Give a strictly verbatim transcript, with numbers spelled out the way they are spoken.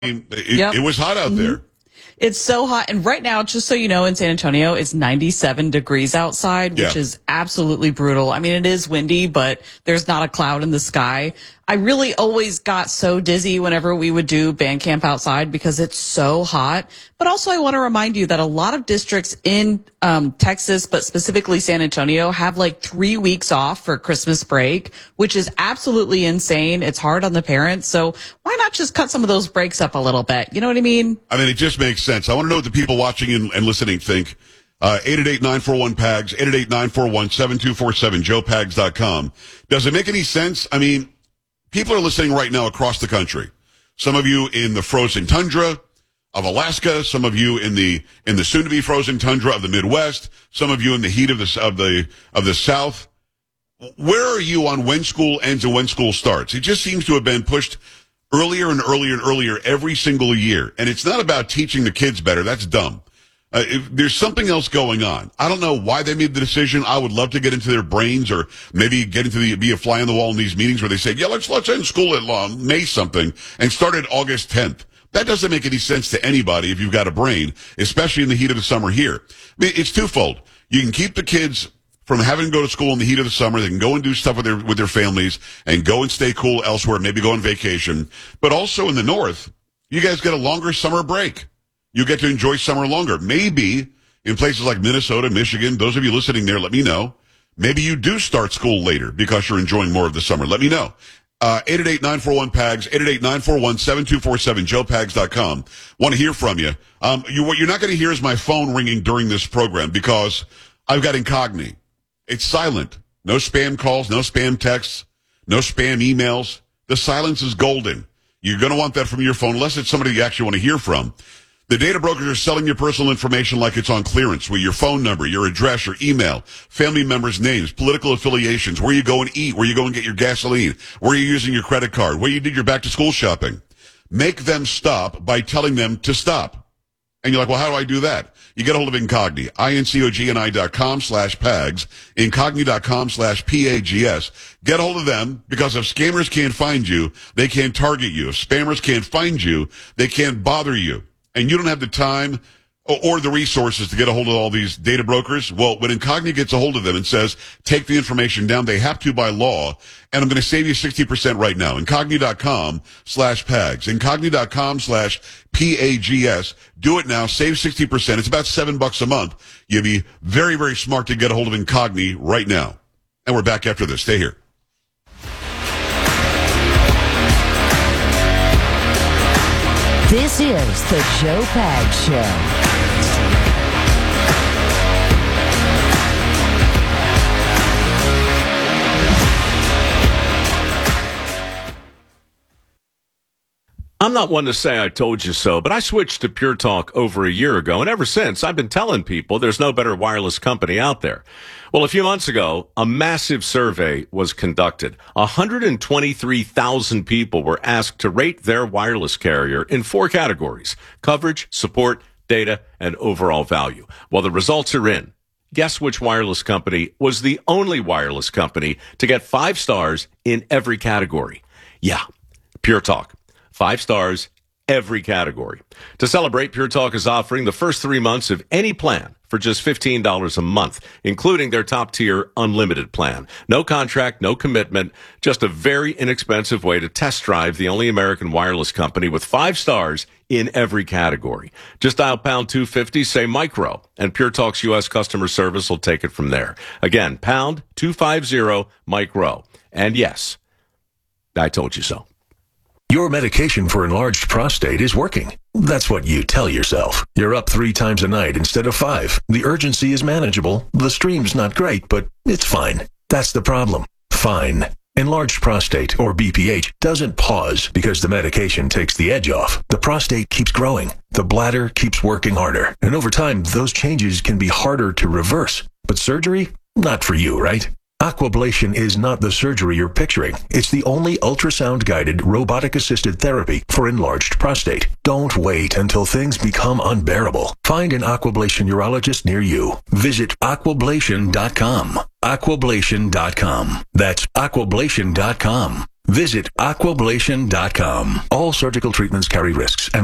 It, yep. it was hot out mm-hmm. there. It's so hot. And right now, just so you know, in San Antonio, it's ninety-seven degrees outside, which yeah. is absolutely brutal. I mean, it is windy, but there's not a cloud in the sky. I really always got so dizzy whenever we would do band camp outside because it's so hot. But also, I want to remind you that a lot of districts in um, Texas, but specifically San Antonio, have like three weeks off for Christmas break, which is absolutely insane. It's hard on the parents. So why not just cut some of those breaks up a little bit? You know what I mean? I mean, it just makes sense. I want to know what the people watching and, and listening think. Uh, eight eight eight, nine four one, P A G S, eight eight eight, nine four one, seven two four seven, joe pags dot com. Does it make any sense? I mean, people are listening right now across the country. Some of you in the frozen tundra of Alaska, some of you in the in the soon-to-be frozen tundra of the Midwest, some of you in the heat of the of the of the South. Where are you on when school ends and when school starts? It just seems to have been pushed earlier and earlier and earlier every single year. And it's not about teaching the kids better. That's dumb. Uh, if there's something else going on. I don't know why they made the decision. I would love to get into their brains, or maybe get into the, be a fly on the wall in these meetings where they say, yeah, let's, let's end school at uh, May something and start at August tenth. That doesn't make any sense to anybody if you've got a brain, especially in the heat of the summer here. I mean, it's twofold. You can keep the kids from having to go to school in the heat of the summer. They can go and do stuff with their, with their families and go and stay cool elsewhere, maybe go on vacation. But also in the north, you guys get a longer summer break. You get to enjoy summer longer. Maybe in places like Minnesota, Michigan, those of you listening there, let me know. Maybe you do start school later because you're enjoying more of the summer. Let me know. Uh, eight eight eight, nine four one, P A G S, eight eight eight, nine four one, seven two four seven, joe pags dot com. Want to hear from you. Um, you what you're not going to hear is my phone ringing during this program because I've got Incogni. It's silent. No spam calls, no spam texts, no spam emails. The silence is golden. You're going to want that from your phone unless it's somebody you actually want to hear from. The data brokers are selling your personal information like it's on clearance, with your phone number, your address, your email, family members' names, political affiliations, where you go and eat, where you go and get your gasoline, where you're using your credit card, where you did your back-to-school shopping. Make them stop by telling them to stop. And you're like, well, how do I do that? You get a hold of Incogni, I-N-C-O-G-N-I dot com slash PAGS, Incogni dot com slash P A G S. Get a hold of them, because if scammers can't find you, they can't target you. If spammers can't find you, they can't bother you. And you don't have the time or the resources to get a hold of all these data brokers. Well, when Incogni gets a hold of them and says, take the information down, they have to by law, and I'm going to save you sixty percent right now. Incogni dot com slash PAGS. Incogni dot com slash P A G S. Do it now. Save sixty percent. It's about seven bucks a month. You'd be very, very smart to get a hold of Incogni right now. And we're back after this. Stay here. This is the Joe Pags Show. I'm not one to say I told you so, but I switched to Pure Talk over a year ago, and ever since, I've been telling people there's no better wireless company out there. Well, a few months ago, a massive survey was conducted. one hundred twenty-three thousand people were asked to rate their wireless carrier in four categories: coverage, support, data, and overall value. Well, the results are in. Guess which wireless company was the only wireless company to get five stars in every category? Yeah, Pure Talk. Five stars, every category. To celebrate, Pure Talk is offering the first three months of any plan for just fifteen dollars a month, including their top-tier unlimited plan. No contract, no commitment, just a very inexpensive way to test drive the only American wireless company with five stars in every category. Just dial pound two fifty, say micro, and Pure Talk's U S customer service will take it from there. Again, pound two fifty, micro. And yes, I told you so. Your medication for enlarged prostate is working. That's what you tell yourself. You're up three times a night instead of five. The urgency is manageable. The stream's not great, but it's fine. That's the problem. Fine. Enlarged prostate, or B P H, doesn't pause because the medication takes the edge off. The prostate keeps growing. The bladder keeps working harder. And over time, those changes can be harder to reverse. But surgery? Not for you, right? Aquablation is not the surgery you're picturing. It's the only ultrasound-guided, robotic-assisted therapy for enlarged prostate. Don't wait until things become unbearable. Find an Aquablation urologist near you. Visit aquablation dot com. aquablation dot com. That's aquablation dot com. Visit aquablation dot com. All surgical treatments carry risks and